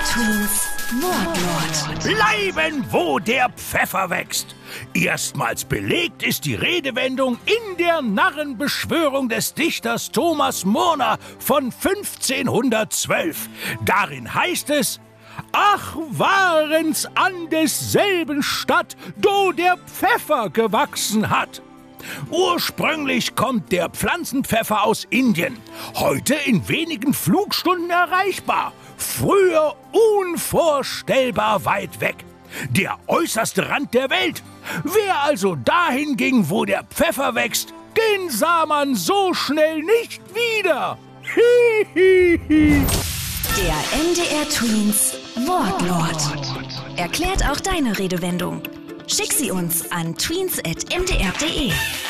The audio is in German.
MDR Twins Wortlaut. Bleiben, wo der Pfeffer wächst. Erstmals belegt ist die Redewendung in der Narrenbeschwörung des Dichters Thomas Murner von 1512. Darin heißt es: Ach, waren's an desselben Stadt, do der Pfeffer gewachsen hat. Ursprünglich kommt der Pflanzenpfeffer aus Indien, heute in wenigen Flugstunden erreichbar, früher unvorstellbar weit weg. Der äußerste Rand der Welt. Wer also dahin ging, wo der Pfeffer wächst, den sah man so schnell nicht wieder. Der MDR Twins Wortlaut. Erklärt auch deine Redewendung. Schick sie uns an tweens@mdr.de.